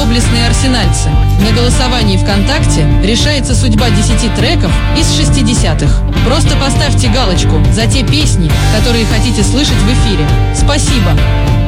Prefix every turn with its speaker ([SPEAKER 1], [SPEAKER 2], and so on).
[SPEAKER 1] доблестные арсенальцы. На голосовании ВКонтакте решается судьба 10 треков из 60-х. Просто поставьте галочку за те песни, которые хотите слышать в эфире. Спасибо!